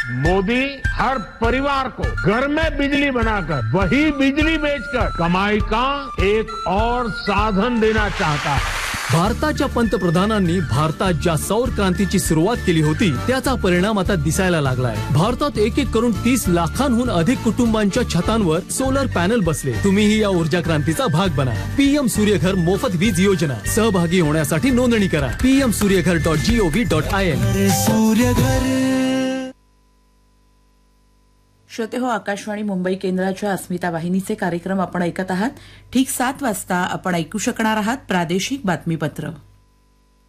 मोदी हर परिवार को घर में बिजली बनाकर वही बिजली बेचकर कमाई का एक और साधन देना चाहता है. भारताच्या पंतप्रधानांनी भारतात ज्या सौर क्रांतीची सुरुवात केली होती त्याचा परिणाम आता दिसायला लागलाय. भारतात एक करून 30 लाखांहून अधिक कुटुंबांच्या छतांवर सोलर पॅनल बसले. तुम्हीही या ऊर्जा क्रांतीचा भाग बना. पीएम सूर्यघर मोफत वीज योजना. सहभागी होण्यासाठी नोंदणी करा. pmsuryaghar.gov.in. श्रोते हो, आकाशवाणी मुंबई केंद्राच्या अस्मिता वाहिनीचे कार्यक्रम आपण ऐकत आहात. ठीक 7 वाजता आपण ऐकू शकणार आहात प्रादेशिक बातमीपत्र.